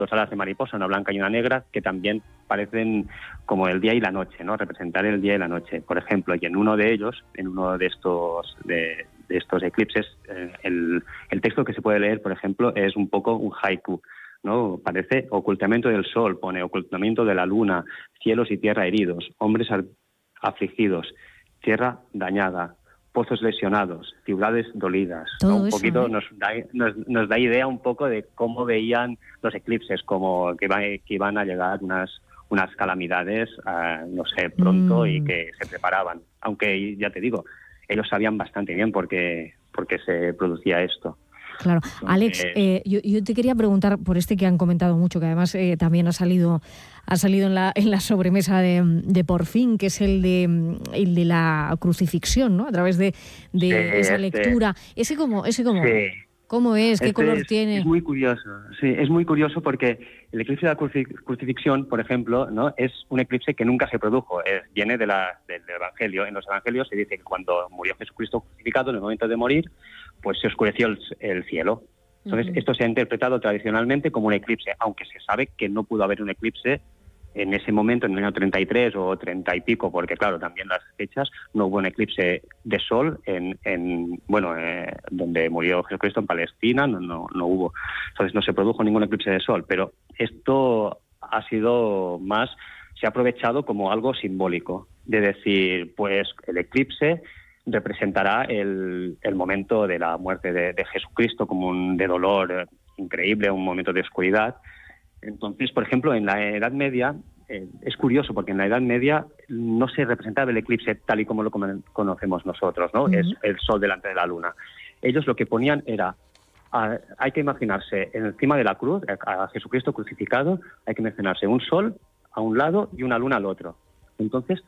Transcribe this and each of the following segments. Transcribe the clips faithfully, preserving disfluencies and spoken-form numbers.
dos alas de mariposa, una blanca y una negra, que también parecen como el día y la noche, ¿no? Representar el día y la noche, por ejemplo. Y en uno de ellos, en uno de estos de, de estos eclipses, eh, el, el texto que se puede leer, por ejemplo, es un poco un haiku, ¿no? Parece ocultamiento del sol, pone ocultamiento de la luna, cielos y tierra heridos, hombres afligidos, tierra dañada, pozos lesionados, ciudades dolidas, ¿no? Un eso, poquito ¿eh? nos da nos, nos da idea un poco de cómo veían los eclipses, como que, va, que iban a llegar unas unas calamidades, uh, no sé, pronto, mm. y que se preparaban. Aunque ya te digo, ellos sabían bastante bien por qué, por qué se producía esto. Claro. Entonces, Alex, eh, yo, yo te quería preguntar por este que han comentado mucho, que además eh, también ha salido ha salido en la en la sobremesa de, de Por Fin, que es el de el de la crucifixión, ¿no? A través de, de sí, esa este, lectura. Ese cómo, ese cómo, sí. ¿Cómo es? ¿Qué este color es, tiene? Es muy curioso. Sí, es muy curioso porque el eclipse de la crucifixión, por ejemplo, ¿no? Es un eclipse que nunca se produjo. Es, viene de la, del Evangelio. En los Evangelios se dice que cuando murió Jesucristo crucificado, en el momento de morir, pues se oscureció el, el cielo. Entonces, uh-huh. esto se ha interpretado tradicionalmente como un eclipse, aunque se sabe que no pudo haber un eclipse en ese momento, en el año treinta y tres o treinta y pico, porque claro, también las fechas, no hubo un eclipse de sol en, en bueno, eh, donde murió Jesucristo, en Palestina, no, no, no hubo. Entonces no se produjo ningún eclipse de sol, pero esto ha sido más, se ha aprovechado como algo simbólico, de decir, pues el eclipse representará el, el momento de la muerte de, de Jesucristo como un de dolor increíble, un momento de oscuridad. Entonces, por ejemplo, en la Edad Media, eh, es curioso porque en la Edad Media no se representaba el eclipse tal y como lo conocemos nosotros, ¿no? Uh-huh. Es el sol delante de la luna. Ellos lo que ponían era, a, hay que imaginarse encima de la cruz, a, a Jesucristo crucificado, hay que imaginarse un sol a un lado y una luna al otro. Entonces,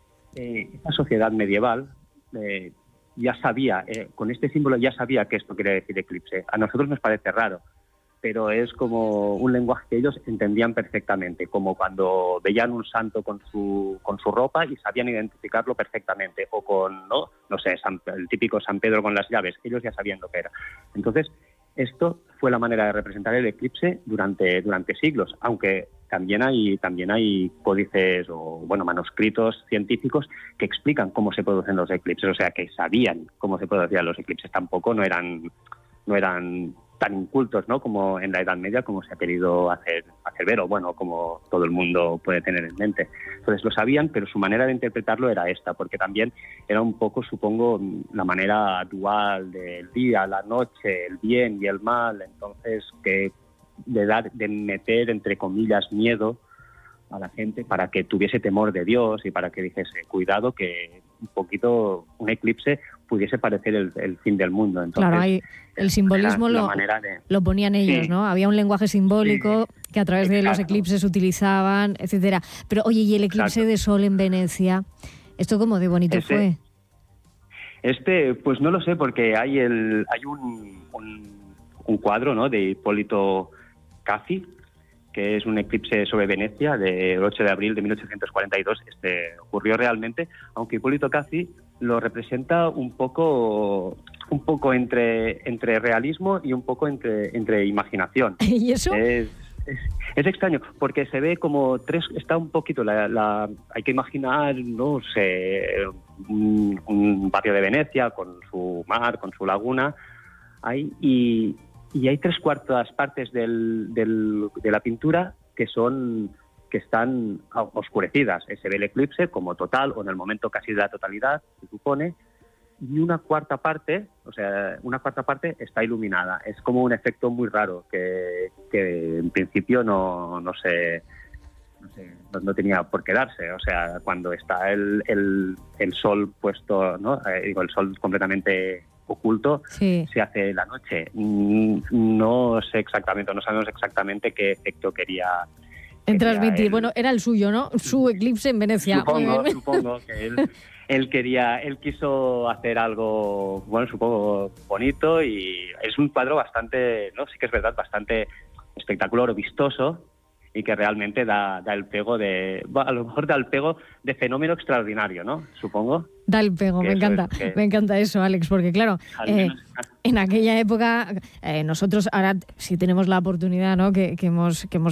eh, esta sociedad medieval eh, ya sabía, eh, con este símbolo ya sabía que esto quería decir eclipse. A nosotros nos parece raro, pero es como un lenguaje que ellos entendían perfectamente, como cuando veían un santo con su con su ropa y sabían identificarlo perfectamente, o con, no, no sé, San, el típico San Pedro con las llaves, ellos ya sabían lo que era. Entonces, esto fue la manera de representar el eclipse durante durante siglos, aunque también hay también hay códices o bueno manuscritos científicos que explican cómo se producen los eclipses, o sea que sabían cómo se producían los eclipses, tampoco no eran no eran tan incultos, ¿no? Como en la Edad Media, como se ha querido hacer, hacer ver, o bueno, como todo el mundo puede tener en mente. Entonces lo sabían, pero su manera de interpretarlo era esta, porque también era un poco, supongo, la manera dual del día, la noche, el bien y el mal, entonces que de dar, de meter, entre comillas, miedo a la gente para que tuviese temor de Dios y para que dijese, cuidado, que un poquito un eclipse pudiese parecer el, el fin del mundo. Entonces, claro, hay el simbolismo lo, de... lo ponían ellos, sí. ¿no? Había un lenguaje simbólico sí. que a través Exacto. de los eclipses utilizaban, etcétera. Pero oye, ¿y el eclipse Exacto. de sol en Venecia? ¿Esto cómo de bonito Ese, fue? Este, pues no lo sé, porque hay el hay un, un, un cuadro, ¿no? de Hipólito Caffi, que es un eclipse sobre Venecia del ocho de abril de mil ochocientos cuarenta y dos. Este ocurrió realmente, aunque Hipólito Caffi lo representa un poco un poco entre entre realismo y un poco entre entre imaginación. ¿Y eso? Es, es, es extraño, porque se ve como tres, está un poquito, la, la hay que imaginar, no sé, un, un barrio de Venecia con su mar, con su laguna, hay, y Y hay tres cuartas partes del, del, de la pintura que son que están oscurecidas. Se ve el eclipse como total o en el momento casi de la totalidad, se supone, y una cuarta parte, o sea, una cuarta parte está iluminada. Es como un efecto muy raro que, que en principio no, no sé, no sé, no, no tenía por qué darse. O sea, cuando está el, el, el sol puesto, ¿no? Eh, digo, el sol completamente oculto, sí. se hace la noche. No sé exactamente, no sabemos exactamente qué efecto quería, en transmitir. El... Bueno, era el suyo, ¿no? Su eclipse en Venecia. Supongo, supongo que él, él quería, él quiso hacer algo, bueno, supongo bonito, y es un cuadro bastante, no, sí que es verdad, bastante espectacular, vistoso, y que realmente da, da el pego de, a lo mejor da el pego de fenómeno extraordinario, ¿no? Supongo. Da el pego, me encanta, que, me encanta eso, Alex, porque claro, eh, en aquella época, eh, nosotros ahora sí tenemos la oportunidad, ¿no? que, que hemos, que hemos